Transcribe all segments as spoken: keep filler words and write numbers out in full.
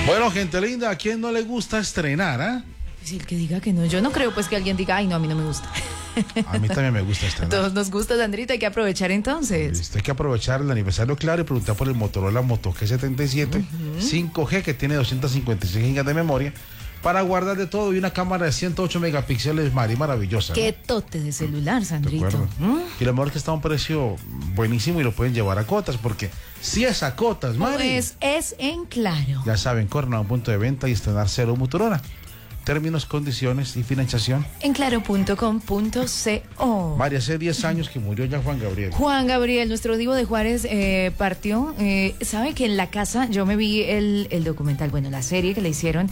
Bueno, gente linda, ¿a quién no le gusta estrenar, ah? ¿eh? Pues el que diga que no, yo no creo pues que alguien diga, ay no, a mí no me gusta. A mí también me gusta estrenar. Todos nos gusta, Sandrita, hay que aprovechar entonces. Listo, hay que aprovechar el aniversario claro y preguntar por el Motorola Moto G setenta y siete uh-huh. cinco G que tiene doscientos cincuenta y seis gigas de memoria para guardar de todo y una cámara de ciento ocho megapíxeles, Mari, maravillosa. Qué ¿no? Tote de celular, Sandrito. ¿Mm? Y lo mejor es que está a un precio buenísimo y lo pueden llevar a cotas, porque si es a cotas, Mari. Pues es en Claro. Ya saben, corren a un punto de venta y estrenar cero Motorola. Términos, condiciones y financiación en claro punto com punto co. Mari, hace diez años que murió ya Juan Gabriel. Juan Gabriel, nuestro divo de Juárez, eh, partió. Eh, ¿Sabe que en la casa, yo me vi el, el documental, bueno, la serie que le hicieron,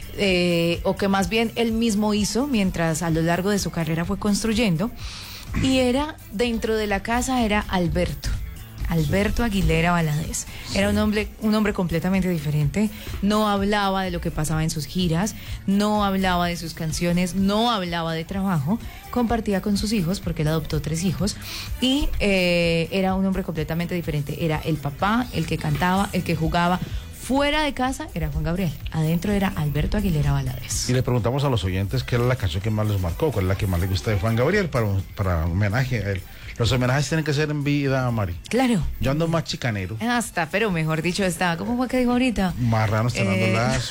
eh, o que más bien él mismo hizo mientras a lo largo de su carrera fue construyendo, y era, dentro de la casa era Alberto. Alberto Aguilera Valadez. Sí. Era un hombre, un hombre completamente diferente. No hablaba de lo que pasaba en sus giras, no hablaba de sus canciones, no hablaba de trabajo. Compartía con sus hijos, porque él adoptó tres hijos, y eh, era un hombre completamente diferente. Era el papá, el que cantaba, el que jugaba. Fuera de casa era Juan Gabriel, adentro era Alberto Aguilera Valadez. Y le preguntamos a los oyentes qué era la canción que más les marcó, cuál es la que más les gusta de Juan Gabriel para un, para un homenaje a él. Los homenajes tienen que ser en vida, Mari. Claro. Yo ando más chicanero. Hasta, pero mejor dicho está. ¿Cómo fue que dijo ahorita? Marrano está dando eh... lazo.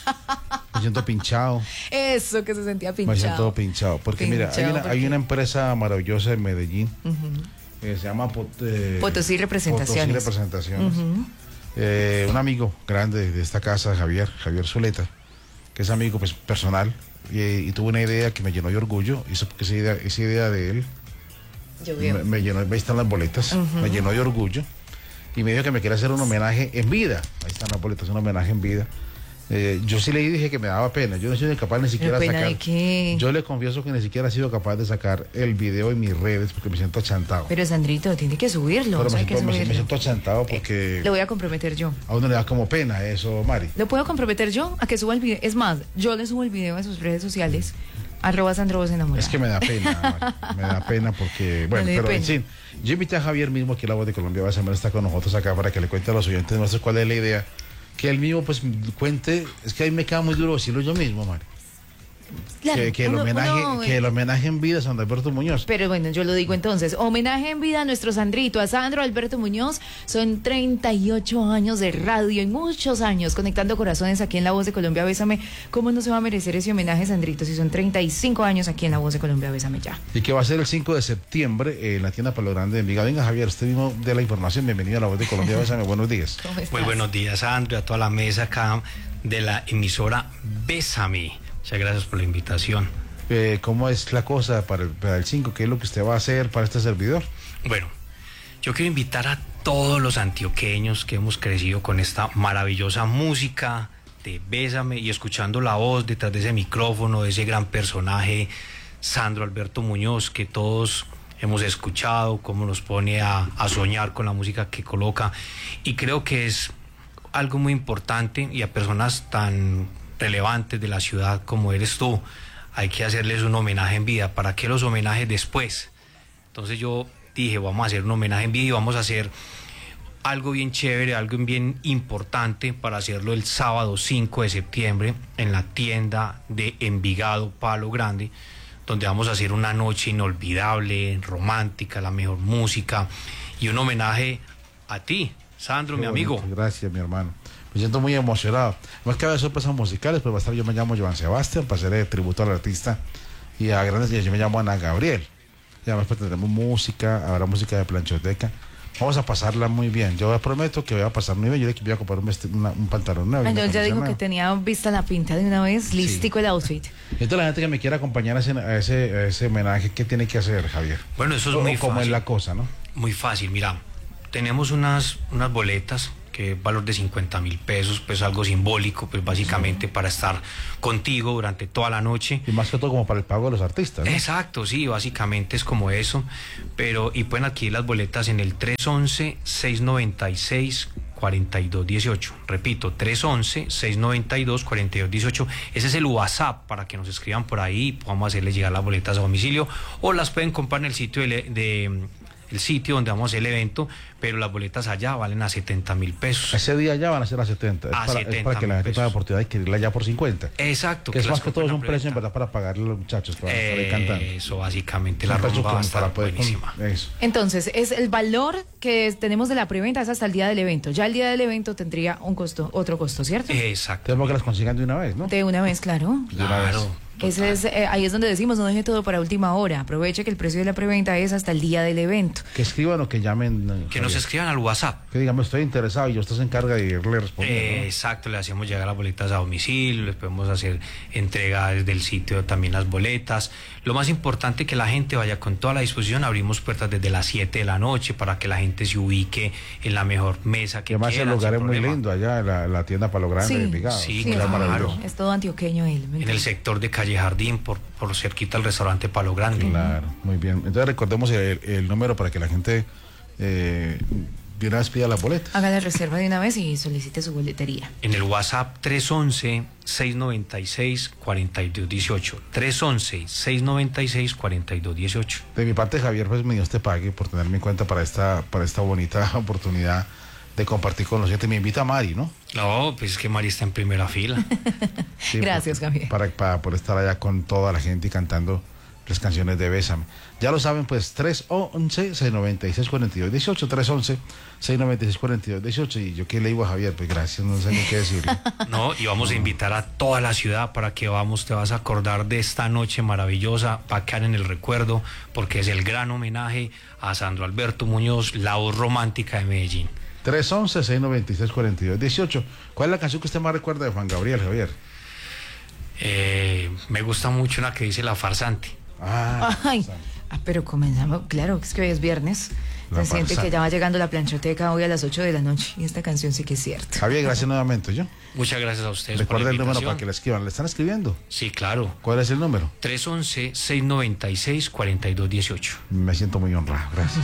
Me siento pinchado. Eso, que se sentía pinchado. Me siento pinchado. Porque pinchado, mira, hay una, hay una empresa maravillosa en Medellín uh-huh. que se llama Pot, eh, Potosí Representaciones. Potosí Representaciones. Uh-huh. Eh, un amigo grande de esta casa, Javier, Javier Zuleta, que es amigo pues personal, y, y tuvo una idea que me llenó de orgullo, hizo porque esa idea, esa idea de él me, me llenó, ahí están las boletas, uh-huh. me llenó de orgullo, y me dijo que me quería hacer un homenaje en vida, ahí están las boletas, un homenaje en vida. Eh, yo sí le dije que me daba pena, yo no soy capaz ni siquiera de sacar. ¿De qué? Yo le confieso que ni siquiera he sido capaz de sacar el video en mis redes porque me siento achantado. Pero Sandrito, tiene que subirlo. Pero me, hay siento, que subirlo. Me, me siento achantado porque. Eh, lo voy a comprometer yo. A uno le da como pena eso, Mari. ¿Lo puedo comprometer yo? A que suba el video. Es más, yo le subo el video a sus redes sociales. Arroba Sandro Voz Enamorada. Es que me da pena, Mari. Me da pena porque. Bueno, no pero en fin. Yo invité a Javier mismo, aquí La Voz de Colombia, va a semana está con nosotros acá para que le cuente a los oyentes nuestros cuál es la idea. Que él mismo pues cuente, es que a mí me queda muy duro decirlo yo mismo, Mari. Claro, que, que, uno, el homenaje, uno, que el homenaje en vida a Sandro Alberto Muñoz. Pero bueno, yo lo digo entonces, homenaje en vida a nuestro Sandrito, a Sandro Alberto Muñoz. Son treinta y ocho años de radio y muchos años conectando corazones aquí en La Voz de Colombia, Bésame. ¿Cómo no se va a merecer ese homenaje, Sandrito, si son treinta y cinco años aquí en La Voz de Colombia, Bésame ya? Y que va a ser el cinco de septiembre eh, en la tienda Palo Grande de Envigado. Venga, Javier, usted mismo de la información, bienvenido a La Voz de Colombia, Bésame, buenos días. Muy buenos días, Sandro, a toda la mesa acá de la emisora Bésame. Muchas gracias por la invitación. Eh, ¿Cómo es la cosa para el, para el cinco? ¿Qué es lo que usted va a hacer para este servidor? Bueno, yo quiero invitar a todos los antioqueños que hemos crecido con esta maravillosa música de Bésame y escuchando la voz detrás de ese micrófono, de ese gran personaje, Sandro Alberto Muñoz, que todos hemos escuchado, cómo nos pone a, a soñar con la música que coloca. Y creo que es algo muy importante y a personas tan relevantes de la ciudad como eres tú, hay que hacerles un homenaje en vida. ¿Para qué los homenajes después? Entonces yo dije, vamos a hacer un homenaje en vida y vamos a hacer algo bien chévere, algo bien importante para hacerlo el sábado cinco de septiembre en la tienda de Envigado Palo Grande, donde vamos a hacer una noche inolvidable, romántica, la mejor música y un homenaje a ti, Sandro, mi amigo. Gracias, mi hermano. Me siento muy emocionado. No es que haya sorpresas musicales, pero va a estar, yo me llamo Joan Sebastián, para hacer tributo al artista y a grandes días. Yo me llamo Ana Gabriel. Y además pues, tendremos música, habrá música de planchoteca. Vamos a pasarla muy bien. Yo prometo que voy a pasar muy bien. Yo le voy a comprar un, vestido, una, un pantalón nuevo. Yo ya digo que tenía vista la pinta de una vez, listico sí. El outfit. Entonces la gente que me quiera acompañar a ese, a ese, a ese homenaje, ¿qué tiene que hacer, Javier? Bueno, eso es o, muy o fácil. ¿Cómo es la cosa, no? Muy fácil, mira. Tenemos unas, unas boletas que es valor de cincuenta mil pesos, pues algo simbólico, pues básicamente sí. Para estar contigo durante toda la noche. Y más que todo como para el pago de los artistas, ¿no? Exacto, sí, básicamente es como eso, pero y pueden adquirir las boletas en el tres once, seis noventa y seis, cuarenta y dos dieciocho. Repito, tres once, seis noventa y dos, cuarenta y dos dieciocho. Ese es el WhatsApp para que nos escriban por ahí y podamos hacerles llegar las boletas a domicilio, o las pueden comprar en el sitio de, de el sitio donde vamos a hacer el evento, pero las boletas allá valen a setenta mil pesos. Ese día ya van a ser a setenta. A es, para, setenta es para que la gente tenga la pesos. oportunidad de adquirirla ya por cincuenta. Exacto. Que es las más que todo es compren un a precio en preventa. verdad para pagarle a los muchachos que van a estar ahí cantando. Eso, básicamente, la Un precio rumba va a como estar para poder con- buenísima. eso. Entonces, es el valor que es- tenemos de la preventa es hasta el día del evento. Ya el día del evento tendría un costo, otro costo, ¿cierto? Exacto. Tenemos que las consigan de una vez, ¿no? De una vez, claro. De una vez. Claro. Ese es, eh, ahí es donde decimos, no deje todo para última hora. Aproveche que el precio de la preventa es hasta el día del evento. Que escriban o que llamen. eh, Que nos Javier. escriban al WhatsApp. Que digamos, estoy interesado y yo usted se encarga de irle respondiendo. Eh, ¿no? Exacto, le hacemos llegar las boletas a domicilio, les podemos hacer entrega desde el sitio también las boletas. Lo más importante que la gente vaya con toda la disposición, abrimos puertas desde las siete de la noche para que la gente se ubique en la mejor mesa que Que además el quiera, lugar sin es muy problema. lindo allá, la, la tienda Palo Grande, Sí. Envigado. Sí, Sí, Un lugar claro. maravilloso. es todo antioqueño él. me En el encanta. sector de Calle Jardín, por, por cerquita al restaurante Palo Grande. Claro, muy bien. Entonces recordemos el, el número para que la gente eh, de una vez pida las boletas. Haga la reserva de una vez y solicite su boletería. En el WhatsApp tres once, seiscientos noventa y seis, cuarenta y dos dieciocho. tres once, seiscientos noventa y seis, cuarenta y dos dieciocho. De mi parte, Javier, pues me dio este pague por tenerme en cuenta para esta, para esta bonita oportunidad de compartir con los oyentes. Me invita Mari, ¿no? No, pues es que María está en primera fila. Sí, Gracias, por- Javier. Para, para poder estar allá con toda la gente y cantando las canciones de Bésame. Ya lo saben, pues tres once, seiscientos noventa y seis, cuarenta y dos dieciocho, tres once, seiscientos noventa y seis, cuarenta y dos dieciocho. Y yo qué le digo a Javier, pues gracias, no sé ni qué decirle. No, y vamos a invitar a toda la ciudad para que vamos, te vas a acordar de esta noche maravillosa, va a quedar en el recuerdo, porque es el gran homenaje a Sandro Alberto Muñoz, la voz romántica de Medellín. tres once, seiscientos noventa y seis, cuarenta y dos dieciocho. ¿Cuál es la canción que usted más recuerda de Juan Gabriel, Javier? Eh, me gusta mucho una que dice La Farsante. Ah, Ay, ah, pero comenzamos, claro, es que hoy es viernes. La Se siente farsa. que ya va llegando la planchoteca hoy a las ocho de la noche. Y esta canción sí que es cierta. Javier, gracias nuevamente, ¿yo? Muchas gracias a ustedes Recuerda por el la número invitación. para que le escriban. ¿Le están escribiendo? Sí, claro. ¿Cuál es el número? tres once, seiscientos noventa y seis, cuarenta y dos dieciocho. Me siento muy honrado, gracias.